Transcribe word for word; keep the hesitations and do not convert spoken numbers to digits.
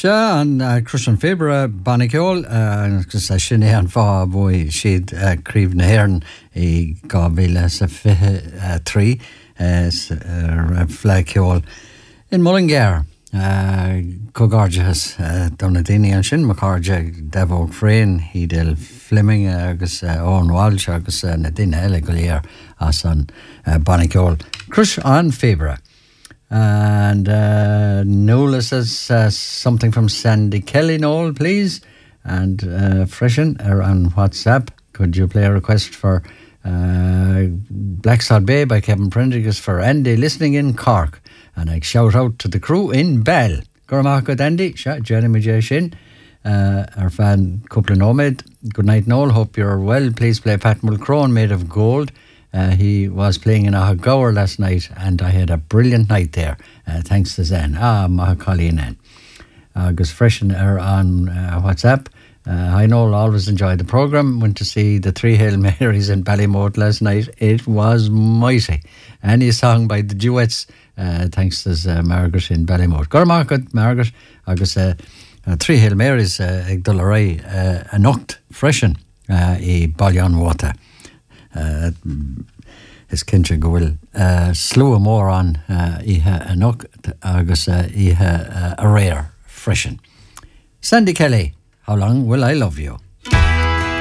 Se an Christian Fabre Bannicol agus a sinné an fá bhui siad críomh na hhéireann i gá mhíle sa fiche trí fleiciol in Mullingar. Cogáirdeas donna daine an sin macáirde Devóg Fréin Hídal Fleming agus Owen Walsh agus na daine eile go léir as an Bannicol. Chris an Fabre. And uh, Nola says uh, something from Sandy Kelly, Noel, please. And uh, Freshen are on WhatsApp. Could you play a request for uh, Black Sod Bay by Kevin Prendergast for Andy listening in Cork? And I shout out to the crew in Bell. Gormach Andy, Jeremy J. Shin, uh, our fan couple of Nomad. Good night, Noel. Hope you're well. Please play Pat Mulcrone, Made of Gold. Uh, he was playing in Ahagower last night and I had a brilliant night there. Uh, thanks to Zen. Ah, Mahakali and Agus Freshen are on uh, WhatsApp. Uh, I know I'll always enjoy the programme. Went to see the Three Hail Marys in Ballymote last night. It was mighty. Any song by the Duets, uh, thanks to uh, Margaret in Ballymote. Gormarket, Margaret, Agus uh, uh, Three Hail Marys, Ag Dullaray, a Nocht Freshen, I Ballion Water. Uh, is cinse go bhfuil uh, slua mór an uh, ihe a nuc agus uh, ihe uh, a réir freisin. Sandy Kelly, how long will I love you?